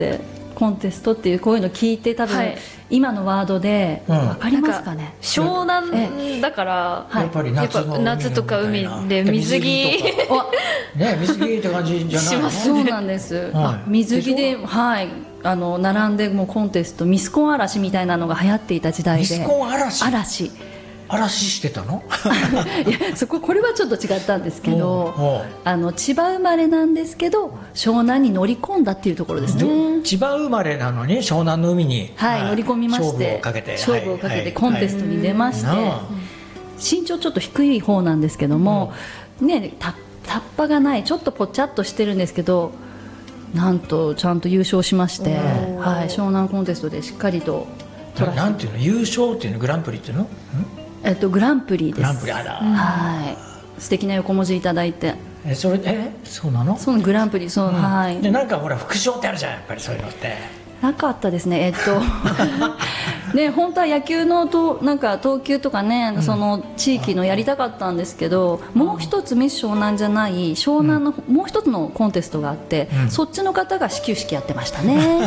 コンテストっていうこういうの聞いて多分、 はい、 今のワードで分かりますかね。 湘南だから、 やっぱり夏とか海で水着ね、水着って感じじゃないの？ そうなんです、水着で、はい、並んでもうコンテストミスコン嵐みたいなのが流行っていた時代で。 ミスコン嵐？嵐してたの？ いや、これはちょっと違ったんですけど、千葉生まれなんですけど湘南に乗り込んだっていうところですね。 千葉生まれなのに湘南の海に、 乗り込みまして、勝負をかけてコンテストに出まして、身長ちょっと低い方なんですけども、ね、タッパがないちょっとぽちゃっとしてるんですけど、なんとちゃんと優勝しまして、湘南コンテストでしっかりとなんていうの、優勝っていうの、グランプリっていうの？ グランプリです。 グランプリ、あら、 はい、素敵な横文字いただいて。 それそうなの？ そのグランプリ、そう、はい。 で、なんかほら副賞ってあるじゃん、やっぱりそういうのって。 なかったですね。ね、本当は野球のなんか投球とかね、その地域のやりたかったんですけど、もう一つミス湘南じゃない湘南のもう一つのコンテストがあって、そっちの方が始球式やってましたね。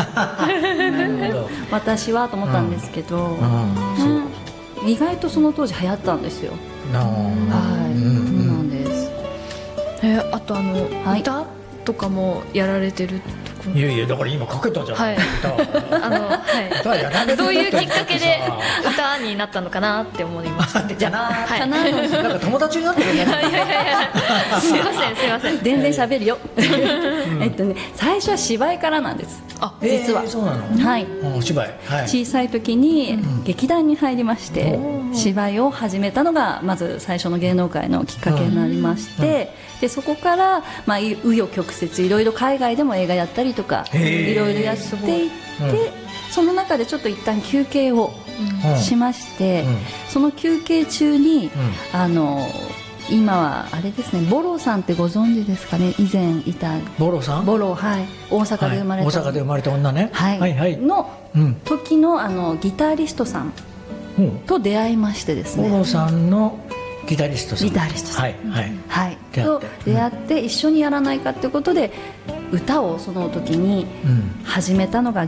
私はと思ったんですけど、意外とその当時流行ったんですよ。はい、そうなんです。 あと歌とかもやられてる。 いやいや、だから今かけたじゃん。はい、 どういうきっかけで歌になったのかなって思いました。 じゃな、なんか友達になってるね。 すいません、すいません。 全然喋るよ。最初は芝居からなんです。実は。 そうなの？ はい。 お芝居。 小さい時に劇団に入りまして、芝居を始めたのがまず最初の芸能界のきっかけになりまして、でそこから紆余曲折いろいろ海外でも映画やったりとかいろいろやっていって、その中でちょっと一旦休憩をしまして、その休憩中に今はあれですね、ボロさんってご存知ですかね。以前いたボロさん、 ボロ、はい、大阪で生まれた、 大阪で生まれた女ね、 の時のギタリストさんと出会いましてですね。 ボロさんのギタリストさん、 と出会って一緒にやらないかってことで歌をその時に始めたのが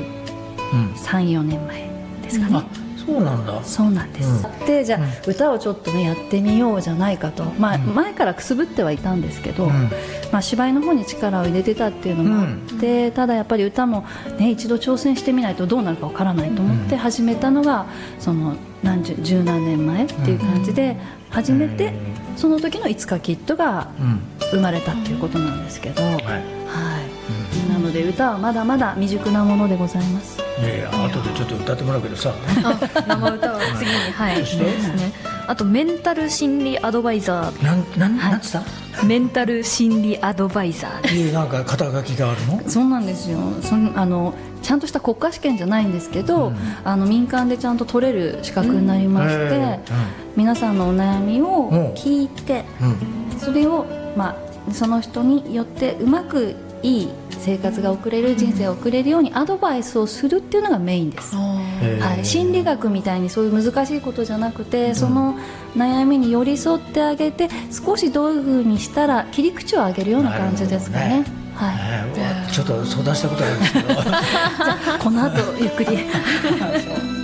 13、14年前ですかね。 そうなんだ。 そうなんです。で、じゃあ歌をちょっとねやってみようじゃないかと、前からくすぶってはいたんですけど、芝居の方に力を入れてたっていうのもあって、ただやっぱり歌もね一度挑戦してみないとどうなるかわからないと思って始めたのがその十何年前っていう感じで始めて、その時のいつかきっとが生まれたっていうことなんですけど、なので歌はまだまだ未熟なものでございます。 いやいや、後でちょっと歌ってもらうけどさ。 生歌は次に、はい、ですね。あとメンタル心理アドバイザー。 なんつった？ メンタル心理アドバイザー。 なんか肩書きがあるの？ そうなんですよ。ちゃんとした国家試験じゃないんですけど、民間でちゃんと取れる資格になりまして、皆さんのお悩みを聞いて、それをその人によってうまくいい生活が送れる、人生を送れるようにアドバイスをするっていうのがメインです。心理学みたいにそういう難しいことじゃなくて、その悩みに寄り添ってあげて、少しどういうふうにしたら切り口を上げるような感じですかね。 ちょっと相談したことあるんですけど、 この後ゆっくり